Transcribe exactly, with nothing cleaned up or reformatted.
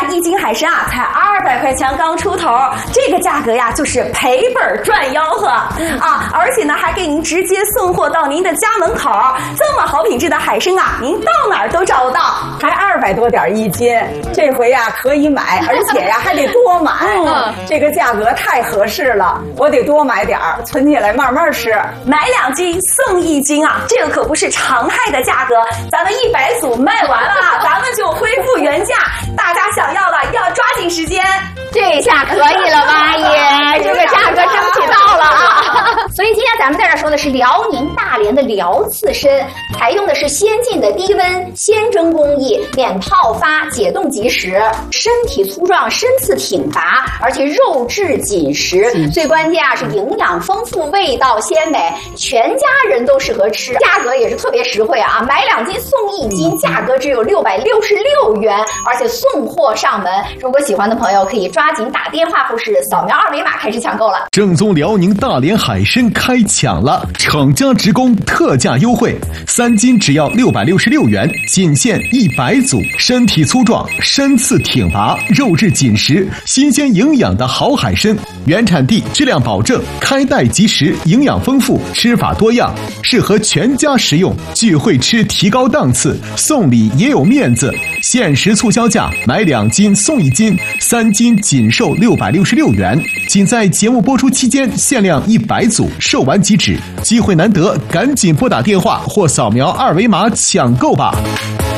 一斤海参啊才二百块钱刚出头，这个价格呀就是赔本赚吆喝啊！而且呢还给您直接送货到您的家门口，这么好品质的海参啊，您到哪儿都找不到， 还二百多点一斤，这回呀可以买，而且呀还得多买，嗯、这个价格太合适了，我得多买点儿，存起来慢慢吃。 买两斤送一斤啊，这个可不是常态的价格，咱们一百组卖完了啊，咱们就恢复原价，大家想要的要抓紧时间。 这下可以了吧也，这个价格争取到了啊！所以今天咱们在这说的是辽宁大连的辽刺参，采用的是先进的低温鲜蒸工艺，免泡发，解冻即食，身体粗壮，身刺挺拔，而且肉质紧实，最关键啊是营养丰富，味道鲜美，全家人都适合吃，价格也是特别实惠啊！买两斤送一斤，价格只有六百六十六元，而且送货上门。如果喜欢的朋友可以抓紧打电话或是扫描二维码开始抢购了。 正宗辽宁大连海参开抢了，厂家直供特价优惠，三斤只要六百六十六元，仅限一百组，身体粗壮，身刺挺拔，肉质紧实，新鲜营养的好海参，原产地，质量保证，开袋即食，营养丰富，吃法多样，适合全家食用。聚会吃提高档次，送礼也有面子。限时促销价，买两斤送一斤，三斤仅售六百六十六元，仅在节目播出期间限量一百组，售完即止，机会难得，赶紧拨打电话或扫描二维码抢购吧。